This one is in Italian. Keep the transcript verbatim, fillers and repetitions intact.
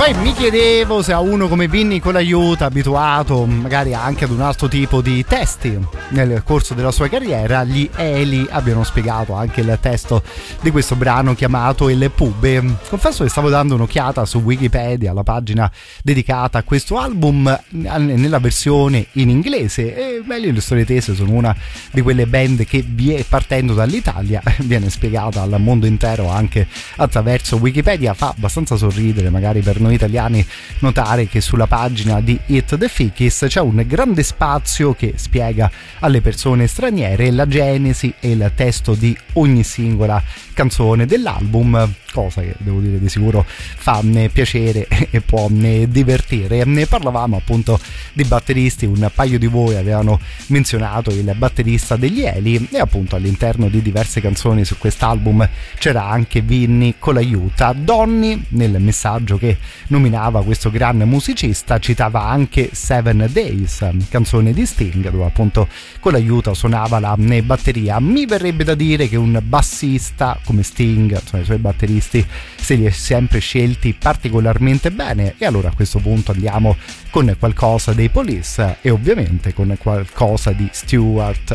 Poi mi chiedevo se a uno come Vinny Colaiuta, abituato magari anche ad un altro tipo di testi nel corso della sua carriera, gli Eli abbiano spiegato anche il testo di questo brano chiamato Il Pube. Confesso che stavo dando un'occhiata su Wikipedia, la pagina dedicata a questo album, nella versione in inglese, e beh, le storie tese sono una di quelle band che partendo dall'Italia viene spiegata al mondo intero anche attraverso Wikipedia. Fa abbastanza sorridere magari per noi italiani notare che sulla pagina di Hit the Fickies c'è un grande spazio che spiega alle persone straniere la genesi e il testo di ogni singola canzone dell'album, cosa che devo dire di sicuro fa piacere e può divertire. Ne parlavamo appunto di batteristi, un paio di voi avevano menzionato il batterista degli Eli e appunto all'interno di diverse canzoni su quest'album c'era anche Vinny Colaiuta. Donny, nel messaggio che nominava questo gran musicista, citava anche Seven Days, canzone di Sting, dove appunto Colaiuta suonava la batteria. Mi verrebbe da dire che un bassista come Sting, insomma, i suoi batteristi se li è sempre scelti particolarmente bene, e allora a questo punto andiamo con qualcosa dei Police e ovviamente con qualcosa di Stuart